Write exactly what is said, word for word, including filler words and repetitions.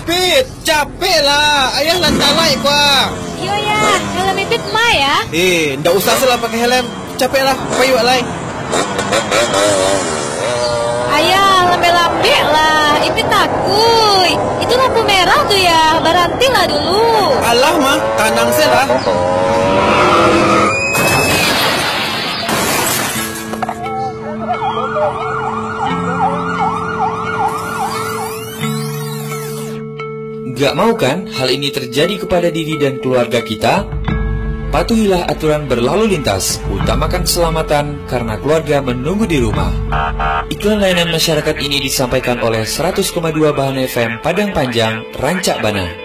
Ipit, capek lah. Ayah lantai naik gua. Iya ya, helm Ipit mah ya. Eh, ndak usah salah pakai helm. Capek lah, payu alai. Ayah, lambe-lambe lah. Ipit takut. Itu lampu merah tuh ya. Berhenti lah dulu. Alah mah, tanang selah. Gak mau kan hal ini terjadi kepada diri dan keluarga kita? Patuhilah aturan berlalu lintas, utamakan keselamatan karena keluarga menunggu di rumah. Iklan layanan masyarakat ini disampaikan oleh seratus koma dua Bahan F M Padang Panjang, Rancak Bana.